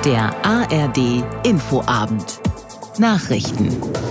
Der ARD Infoabend. Nachrichten.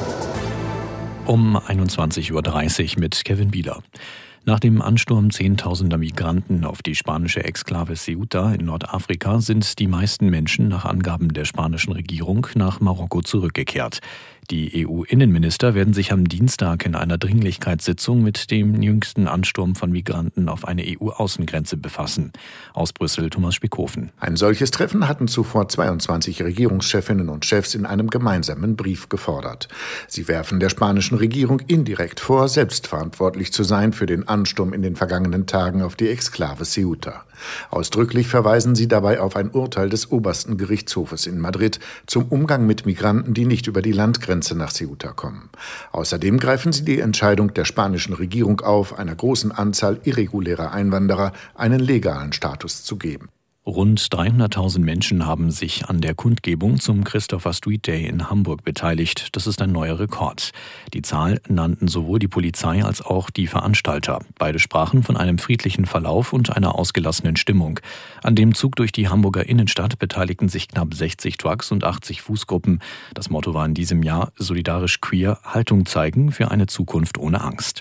Um 21:30 Uhr mit Kevin Bieler. Nach dem Ansturm zehntausender Migranten auf die spanische Exklave Ceuta in Nordafrika sind die meisten Menschen nach Angaben der spanischen Regierung nach Marokko zurückgekehrt. Die EU-Innenminister werden sich am Dienstag in einer Dringlichkeitssitzung mit dem jüngsten Ansturm von Migranten auf eine EU-Außengrenze befassen. Aus Brüssel Thomas Spiekofen. Ein solches Treffen hatten zuvor 22 Regierungschefinnen und Chefs in einem gemeinsamen Brief gefordert. Sie werfen der spanischen Regierung indirekt vor, selbstverantwortlich zu sein für den Ansturm in den vergangenen Tagen auf die Exklave Ceuta. Ausdrücklich verweisen sie dabei auf ein Urteil des obersten Gerichtshofes in Madrid zum Umgang mit Migranten, die nicht über die Landgrenze nach Ceuta kommen. Außerdem greifen sie die Entscheidung der spanischen Regierung auf, einer großen Anzahl irregulärer Einwanderer einen legalen Status zu geben. Rund 300.000 Menschen haben sich an der Kundgebung zum Christopher Street Day in Hamburg beteiligt. Das ist ein neuer Rekord. Die Zahl nannten sowohl die Polizei als auch die Veranstalter. Beide sprachen von einem friedlichen Verlauf und einer ausgelassenen Stimmung. An dem Zug durch die Hamburger Innenstadt beteiligten sich knapp 60 Trucks und 80 Fußgruppen. Das Motto war in diesem Jahr solidarisch queer, Haltung zeigen für eine Zukunft ohne Angst.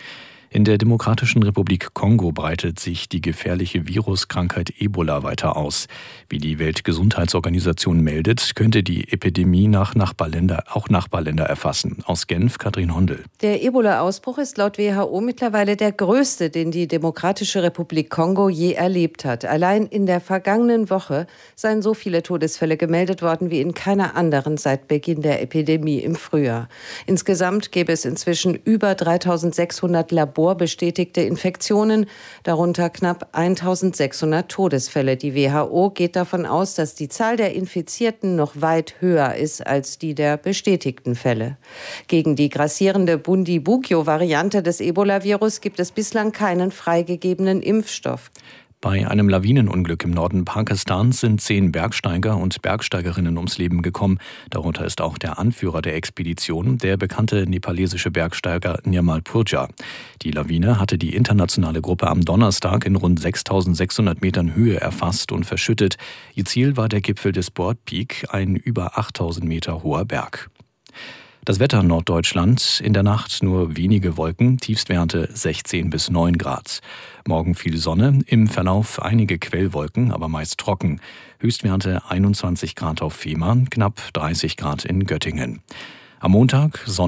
In der Demokratischen Republik Kongo breitet sich die gefährliche Viruskrankheit Ebola weiter aus. Wie die Weltgesundheitsorganisation meldet, könnte die Epidemie auch Nachbarländer erfassen. Aus Genf, Katrin Hondel. Der Ebola-Ausbruch ist laut WHO mittlerweile der größte, den die Demokratische Republik Kongo je erlebt hat. Allein in der vergangenen Woche seien so viele Todesfälle gemeldet worden wie in keiner anderen seit Beginn der Epidemie im Frühjahr. Insgesamt gäbe es inzwischen über 3.600 laborbestätigte Infektionen, darunter knapp 1.600 Todesfälle. Die WHO geht davon aus, dass die Zahl der Infizierten noch weit höher ist als die der bestätigten Fälle. Gegen die grassierende Bundibugyo-Variante des Ebola-Virus gibt es bislang keinen freigegebenen Impfstoff. Bei einem Lawinenunglück im Norden Pakistans sind 10 Bergsteiger und Bergsteigerinnen ums Leben gekommen. Darunter ist auch der Anführer der Expedition, der bekannte nepalesische Bergsteiger Nirmal Purja. Die Lawine hatte die internationale Gruppe am Donnerstag in rund 6.600 Metern Höhe erfasst und verschüttet. Ihr Ziel war der Gipfel des Broad Peak, ein über 8.000 Meter hoher Berg. Das Wetter in Norddeutschland, in der Nacht nur wenige Wolken, Tiefstwerte 16 bis 9 Grad. Morgen viel Sonne, im Verlauf einige Quellwolken, aber meist trocken. Höchstwerte 21 Grad auf Fehmarn, knapp 30 Grad in Göttingen. Am Montag Sonne.